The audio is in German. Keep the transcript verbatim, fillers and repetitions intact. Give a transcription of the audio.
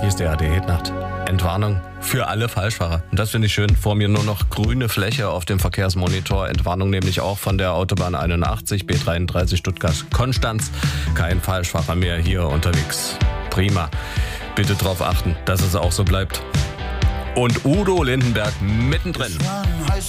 ist die A R D-Hitnacht. Entwarnung für alle Falschfahrer. Und das finde ich schön. Vor mir nur noch grüne Fläche auf dem Verkehrsmonitor. Entwarnung nämlich auch von der Autobahn einundachtzig, B dreiunddreißig Stuttgart-Konstanz. Kein Falschfahrer mehr hier unterwegs. Prima. Bitte darauf achten, dass es auch so bleibt. Und Udo Lindenberg mittendrin.